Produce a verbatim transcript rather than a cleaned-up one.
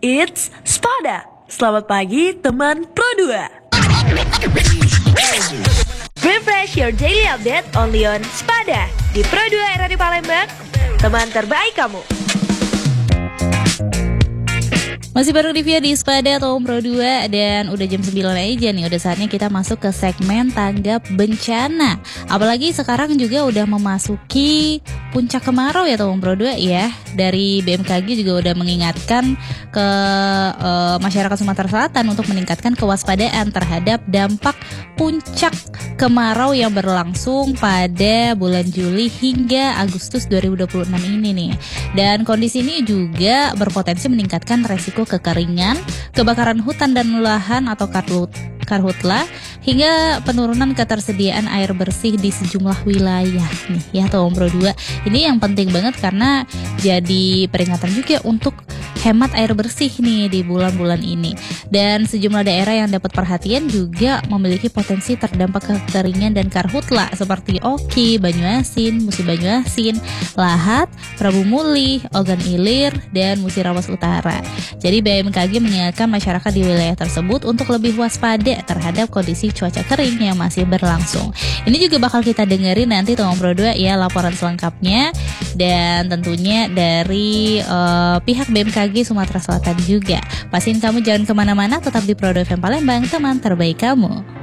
It's Spada. Selamat pagi teman Pro dua. Refresh your daily update only on Spada di Pro dua R R I Palembang, teman terbaik kamu. Masih bareng Divya di Spada atau Pro dua dan udah jam sembilan aja nih. Udah saatnya kita masuk ke segmen tanggap bencana. Apalagi sekarang juga udah memasuki puncak kemarau ya Tom Pro dua ya. Dari B M K G juga udah mengingatkan ke uh, masyarakat Sumatera Selatan untuk meningkatkan kewaspadaan terhadap dampak puncak kemarau yang berlangsung pada bulan Juli hingga Agustus dua ribu dua puluh enam ini nih. Dan kondisi ini juga berpotensi meningkatkan resiko kekeringan, kebakaran hutan dan lahan atau karhut, karhutla, hingga penurunan ketersediaan air bersih di sejumlah wilayah nih ya Tom Pro dua. Ini yang penting banget karena jadi peringatan juga untuk hemat air bersih nih di bulan-bulan ini. Dan sejumlah daerah yang dapat perhatian juga memiliki potensi terdampak kekeringan dan karhutla seperti Oki, Banyuasin, Musi Banyuasin, Lahat, Prabu Muli, Ogan Ilir, dan Musirawas Utara. Jadi B M K G mengingatkan masyarakat di wilayah tersebut untuk lebih waspada terhadap kondisi cuaca kering yang masih berlangsung. Ini juga bakal kita dengerin nanti Tom Pro dua ya laporan selengkapnya, dan tentunya dari uh, pihak B M K G Sumatera Selatan juga. Pastiin kamu jangan kemana-mana, tetap di Pro dua F M Palembang, teman terbaik kamu.